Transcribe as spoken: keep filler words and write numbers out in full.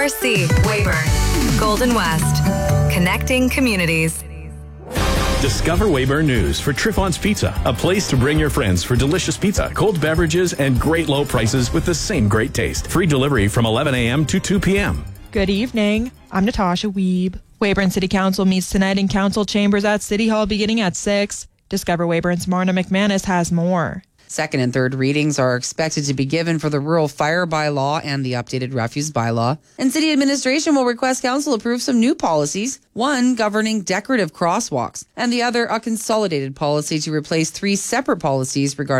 R C, Weyburn, Golden West, connecting communities. Discover Weyburn News for Triffon's Pizza, a place to bring your friends for delicious pizza, cold beverages, and great low prices with the same great taste. Free delivery from eleven a.m. to two p.m. Good evening. I'm Natasha Wiebe. Weyburn City Council meets tonight in council chambers at City Hall beginning at six. Discover Weyburn's Marna McManus has more. Second and third readings are expected to be given for the rural fire bylaw and the updated refuse bylaw. And city administration will request council approve some new policies, one governing decorative crosswalks, and the other a consolidated policy to replace three separate policies regarding